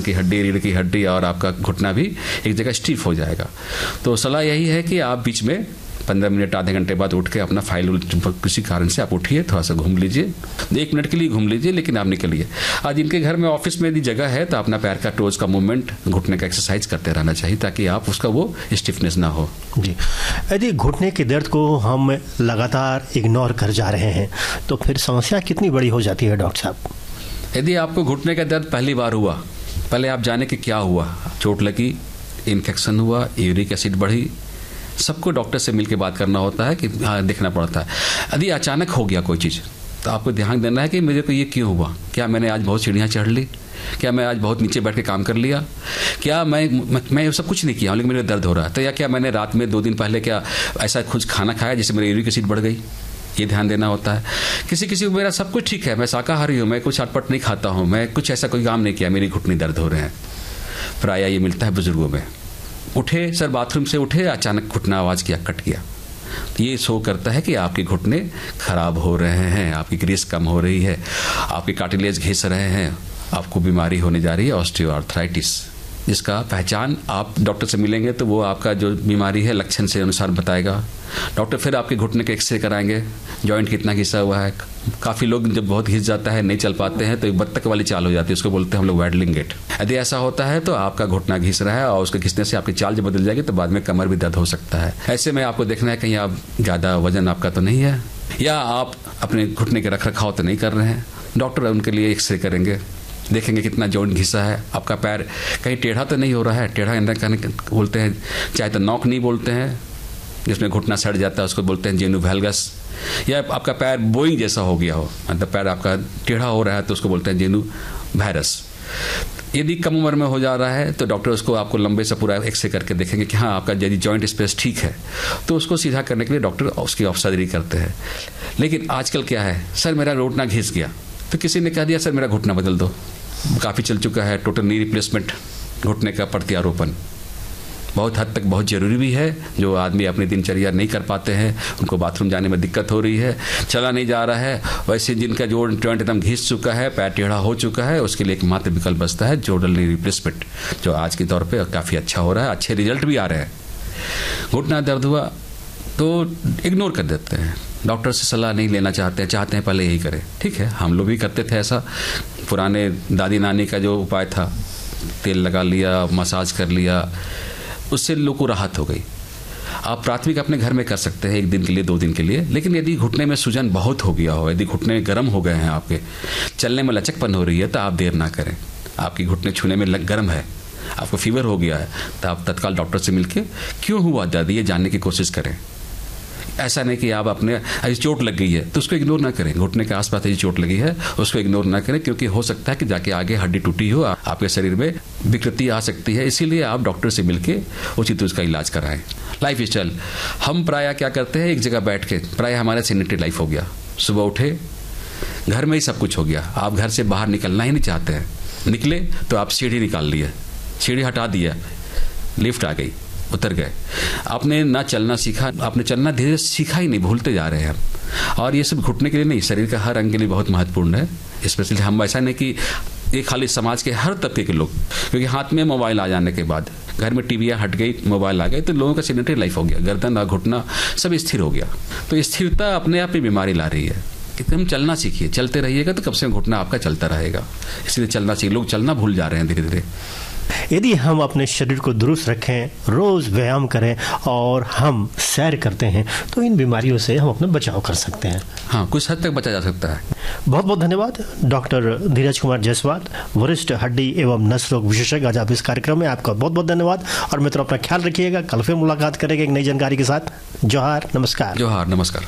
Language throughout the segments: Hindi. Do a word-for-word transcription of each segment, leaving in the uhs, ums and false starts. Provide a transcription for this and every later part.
की हड्डी, रीढ़ की हड्डी और आपका घुटना भी एक जगह स्टिफ हो जाएगा। तो सलाह यही है कि आप बीच में पंद्रह मिनट आधे घंटे बाद उठ के अपना फाइल किसी कारण से आप उठिए, थोड़ा सा घूम लीजिए, एक मिनट के लिए घूम लीजिए, लेकिन आप निकलिए। आज इनके घर में ऑफिस में यदि जगह है तो अपना पैर का टोज का मूवमेंट, घुटने का एक्सरसाइज करते रहना चाहिए ताकि आप उसका वो स्टिफनेस ना हो। जी, यदि घुटने के दर्द को हम लगातार इग्नोर कर जा रहे हैं तो फिर समस्या कितनी बड़ी हो जाती है डॉक्टर साहब? यदि आपको घुटने का दर्द पहली बार हुआ, पहले आप जाने कि क्या हुआ, चोट लगी, इन्फेक्शन हुआ, यूरिक एसिड बढ़ी, सबको डॉक्टर से मिलकर बात करना होता है कि हाँ देखना पड़ता है। यदि अचानक हो गया कोई चीज़ तो आपको ध्यान देना है कि मुझे को ये क्यों हुआ, क्या मैंने आज बहुत सीढ़ियाँ चढ़ ली, क्या मैं आज बहुत नीचे बैठ के काम कर लिया, क्या मैं मैं सब कुछ नहीं किया लेकिन मेरे दर्द हो रहा है, तो या क्या मैंने रात में दो दिन पहले क्या ऐसा कुछ खाना खाया जिससे मेरी यूरिक एसिड बढ़ गई, ये ध्यान देना होता है। किसी किसी को मेरा सब कुछ ठीक है, मैं शाकाहारी हूँ, मैं कुछ अटपट नहीं खाता हूँ, मैं कुछ ऐसा कोई काम नहीं किया, मेरी घुटने दर्द हो रहे हैं। प्रायः ये मिलता है बुजुर्गों में। उठे सर, बाथरूम से उठे, अचानक घुटना आवाज़ किया, कट गया, ये शो करता है कि आपके घुटने खराब हो रहे हैं, आपकी ग्रीस कम हो रही है, आपके कार्टिलेज घिस रहे हैं, आपको बीमारी होने जा रही है ऑस्टियोआर्थराइटिस, जिसका पहचान आप डॉक्टर से मिलेंगे तो वो आपका जो बीमारी है लक्षण से अनुसार बताएगा। डॉक्टर फिर आपके घुटने के एक्सरे कराएंगे, जॉइंट कितना घिसा हुआ है। काफ़ी लोग जब बहुत घिस जाता है, नहीं चल पाते हैं, तो एक बत्तख वाली चाल हो जाती है, उसको बोलते हैं हम लोग वैडलिंग गेट। यदि ऐसा होता है तो आपका घुटना घिस रहा है और उसके घिसने से आपकी चाल जब बदल जाएगी तो बाद में कमर भी दर्द हो सकता है। ऐसे में आपको देखना है कहीं आप ज़्यादा वजन आपका तो नहीं है, या आप अपने घुटने के रख रखाव तो नहीं कर रहे हैं। डॉक्टर उनके लिए एक्सरे करेंगे, देखेंगे कितना जॉइंट घिसा है, आपका पैर कहीं टेढ़ा तो नहीं हो रहा है। टेढ़ा कहने बोलते हैं, चाहे तो नॉक नहीं बोलते हैं जिसमें घुटना सड़ जाता है, उसको बोलते हैं जेनु वैल्गस, या आपका पैर बोइंग जैसा हो गया हो, मतलब पैर आपका टेढ़ा हो रहा है तो उसको बोलते हैं जेनु वायरस। यदि कम उम्र में हो जा रहा है तो डॉक्टर उसको आपको लंबे से पूरा एक्सरे करके देखेंगे कि हाँ आपका यदि जॉइंट स्पेस ठीक है तो उसको सीधा करने के लिए डॉक्टर उसकी ऑफ सर्जरी करते हैं। लेकिन आजकल क्या है, सर मेरा घुटना घिस गया, तो किसी ने कह दिया सर मेरा घुटना बदल दो। काफ़ी चल चुका है टोटल नी रिप्लेसमेंट, घुटने का प्रत्यारोपण बहुत हद तक बहुत ज़रूरी भी है। जो आदमी अपनी दिनचर्या नहीं कर पाते हैं, उनको बाथरूम जाने में दिक्कत हो रही है, चला नहीं जा रहा है, वैसे जिनका जोड़ जॉइंट एकदम घिस चुका है, पैर टेढ़ा हो चुका है, उसके लिए एकमात्र विकल्प बचता है जोड़ल नी रिप्लेसमेंट, जो आज के तौर पर काफ़ी अच्छा हो रहा है, अच्छे रिजल्ट भी आ रहे हैं। घुटना दर्द हुआ तो इग्नोर कर देते हैं, डॉक्टर से सलाह नहीं लेना चाहते हैं, चाहते हैं पहले यही करें। ठीक है, हम लोग भी करते थे ऐसा, पुराने दादी नानी का जो उपाय था, तेल लगा लिया, मसाज कर लिया, उससे लोगों को राहत हो गई। आप प्राथमिक अपने घर में कर सकते हैं एक दिन के लिए, दो दिन के लिए। लेकिन यदि घुटने में सूजन बहुत हो गया हो, यदि घुटने गर्म हो गए हैं, आपके चलने में लचकपन हो रही है, तो आप देर ना करें। आपकी घुटने छूने में गर्म है, आपको फीवर हो गया है, तो आप तत्काल डॉक्टर से मिलकर क्यों हुआ दर्द ये जानने की कोशिश करें। ऐसा नहीं कि आप अपने अभी चोट लग गई है तो उसको इग्नोर ना करें, घुटने के आसपास यदि चोट लगी है उसको इग्नोर ना करें, क्योंकि हो सकता है कि जाके आगे हड्डी टूटी हो, आपके शरीर में विकृति आ सकती है। इसीलिए आप डॉक्टर से मिलके उचित उसका इलाज कराएं। लाइफ स्टाइल, हम प्रायः क्या करते हैं, एक जगह बैठ के, प्रायः हमारा सेनेटरी लाइफ हो गया, सुबह उठे घर में ही सब कुछ हो गया, आप घर से बाहर निकलना ही नहीं चाहते हैं, निकले तो आप सीढ़ी निकाल लिए, सीढ़ी हटा दिया, लिफ्ट आ गई, उतर गए, आपने ना चलना सीखा, आपने चलना धीरे धीरे सीखा ही नहीं, भूलते जा रहे हैं हम। और ये सब घुटने के लिए नहीं, शरीर का हर अंग के लिए बहुत महत्वपूर्ण है। स्पेशली हम ऐसा नहीं कि ये खाली समाज के हर तबके के लोग, क्योंकि हाथ में मोबाइल आ जाने के बाद, घर में टीवियाँ हट गई, मोबाइल आ गए, तो लोगों का सेडेंटरी लाइफ हो गया, गर्दन और घुटना सब स्थिर हो गया। तो स्थिरता अपने आप ही बीमारी ला रही है। एकदम चलना सीखिए, चलते रहिएगा तो कम से कम घुटना आपका चलता रहेगा। इसलिए चलना सीखिए, लोग चलना भूल जा रहे हैं धीरे धीरे। यदि हम अपने शरीर को दुरुस्त रखें, रोज़ व्यायाम करें और हम सैर करते हैं तो इन बीमारियों से हम अपना बचाव कर सकते हैं। हाँ, कुछ हद तक बचा जा सकता है। बहुत बहुत धन्यवाद डॉक्टर धीरज कुमार जायसवाल, वरिष्ठ हड्डी एवं नस रोग विशेषज्ञ। आज आप इस कार्यक्रम में आपका बहुत बहुत धन्यवाद। और मित्रों, अपना ख्याल रखिएगा, कल फिर मुलाकात करेंगे एक नई जानकारी के साथ। जोहार, नमस्कार। जोहार, नमस्कार।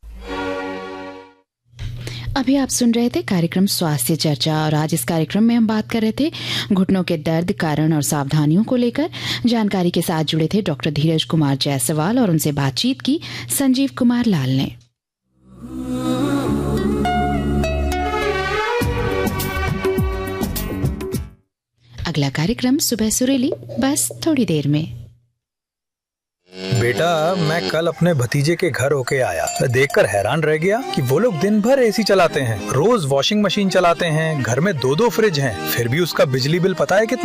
अभी आप सुन रहे थे कार्यक्रम स्वास्थ्य चर्चा, और आज इस कार्यक्रम में हम बात कर रहे थे घुटनों के दर्द, कारण और सावधानियों को लेकर। जानकारी के साथ जुड़े थे डॉक्टर धीरज कुमार जायसवाल और उनसे बातचीत की संजीव कुमार लाल ने। अगला कार्यक्रम सुबह सुरीली, बस थोड़ी देर में। बेटा, मैं कल अपने भतीजे के घर होके आया, देखकर हैरान रह गया कि वो लोग दिन भर एसी चलाते हैं, रोज वॉशिंग मशीन चलाते हैं, घर में दो दो फ्रिज हैं, फिर भी उसका बिजली बिल पता है कितना?